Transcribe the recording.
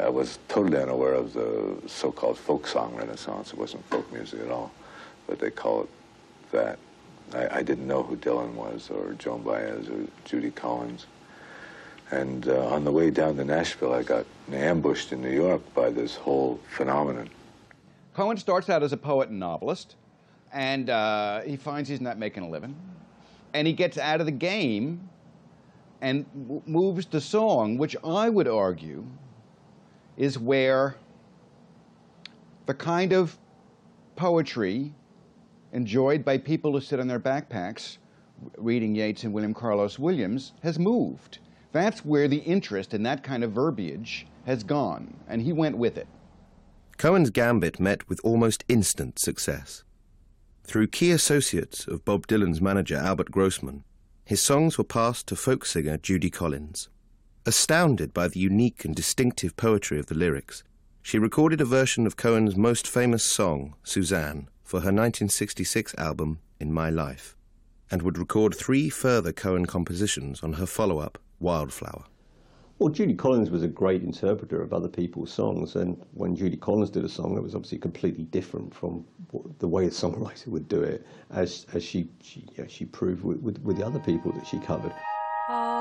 was totally unaware of the so-called folk song renaissance. It wasn't folk music at all, but they call it that. I didn't know who Dylan was, or Joan Baez, or Judy Collins. And on the way down to Nashville, I got ambushed in New York by this whole phenomenon. Cohen starts out as a poet and novelist, and he finds he's not making a living. And he gets out of the game and moves to song, which I would argue is where the kind of poetry enjoyed by people who sit on their backpacks reading Yeats and William Carlos Williams has moved. That's where the interest in that kind of verbiage has gone, and he went with it. Cohen's gambit met with almost instant success. Through key associates of Bob Dylan's manager Albert Grossman, his songs were passed to folk singer Judy Collins. Astounded by the unique and distinctive poetry of the lyrics, she recorded a version of Cohen's most famous song, Suzanne, for her 1966 album, In My Life, and would record 3 further Cohen compositions on her follow-up, Wildflower. Well, Judy Collins was a great interpreter of other people's songs, and when Judy Collins did a song, it was obviously completely different from the way a songwriter would do it, as she proved with the other people that she covered.